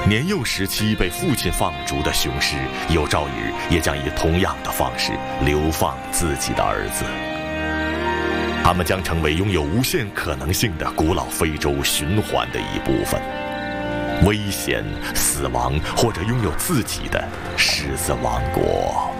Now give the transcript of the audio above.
年幼时期被父亲放逐的雄狮，有朝一日也将以同样的方式流放自己的儿子。他们将成为拥有无限可能性的古老非洲循环的一部分。危险、死亡，或者拥有自己的狮子王国。